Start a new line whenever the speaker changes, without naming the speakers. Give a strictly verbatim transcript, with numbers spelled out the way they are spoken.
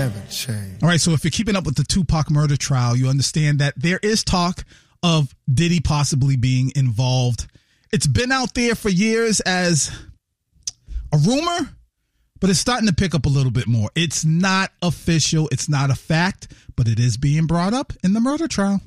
never change.
All right, so if you're keeping up with the Tupac murder trial, you understand that there is talk of Diddy possibly being involved. It's been out there for years as a rumor, but it's starting to pick up a little bit more. It's not official. It's not a fact, but it is being brought up in the murder trial.